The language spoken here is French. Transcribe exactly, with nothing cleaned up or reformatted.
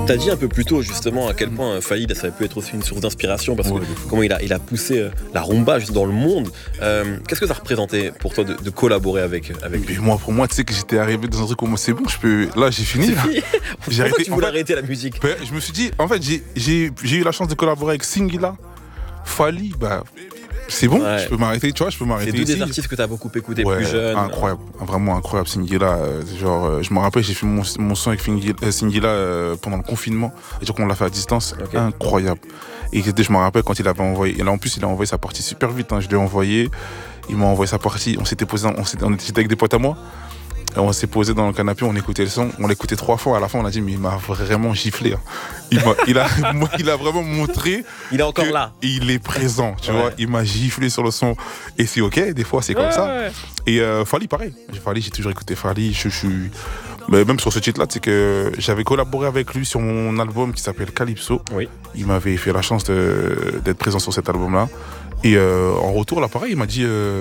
T'as dit un peu plus tôt justement à quel point Faïd ça peut être aussi une source d'inspiration parce Ouais, que comment il a, il a poussé euh, la rumba juste dans le monde. Euh, qu'est-ce que ça représentait pour toi de, de collaborer avec, avec lui? Et moi, pour moi, tu sais que j'étais arrivé dans un truc où moi, c'est bon, je peux. Là, j'ai fini. Là. J'ai Pourquoi tu en voulais fait, arrêter la musique? ben, je me suis dit, en fait, j'ai, j'ai, j'ai eu la chance de collaborer avec Singila, Fally, bah, c'est bon, Ouais. je peux m'arrêter, tu vois, je peux C'est m'arrêter deux ici. des artistes que t'as beaucoup écouté Ouais, plus jeune. incroyable, vraiment incroyable, Singila. Euh, genre, euh, je me rappelle, j'ai fait mon, mon son avec Singila, euh, Singila euh, pendant le confinement, et donc on l'a fait à distance, Okay. incroyable. Et je me rappelle quand il avait envoyé, et là en plus, il a envoyé sa partie super vite, hein, je l'ai envoyé, il m'a envoyé sa partie, on s'était posé, on, s'était, on était avec des potes à moi. Et on s'est posé dans le canapé, on écoutait le son, on l'écoutait trois fois. À la fin, on a dit, mais il m'a vraiment giflé. Hein. Il, m'a, il, a, il a vraiment montré. Il est encore là. Il est présent, tu ouais. vois. Il m'a giflé sur le son. Et c'est OK, des fois, c'est comme ouais, ça. Ouais. Et euh, Fally, pareil. Fally, j'ai toujours écouté Fally. Je suis. Mais même sur ce titre-là, c'est que j'avais collaboré avec lui sur mon album qui s'appelle Calypso. Oui. Il m'avait fait la chance de, d'être présent sur cet album-là. Et euh, en retour, là, pareil, il m'a dit. Euh,